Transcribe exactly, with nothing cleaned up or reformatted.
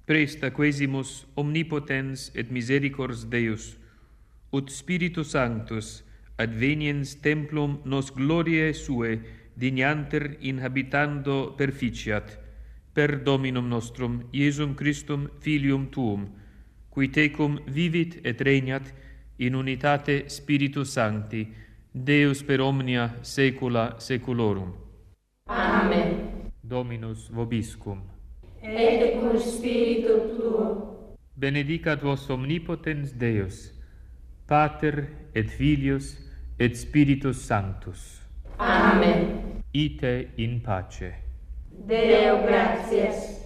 Presta quesimus omnipotens et misericors Deus, ut Spiritus Sanctus adveniens templum nos gloriae sue dignanter in habitando perficiat, per Dominum nostrum Iesum Christum Filium Tuum, qui tecum vivit et regnat in unitate Spiritus Sancti, Deus per omnia saecula saeculorum. Amen. Dominus vobiscum. Et cum spiritu tuo. Benedicat vos omnipotens Deus, Pater et Filius et Spiritus Sanctus. Amen. Ite in pace. Deo gratias.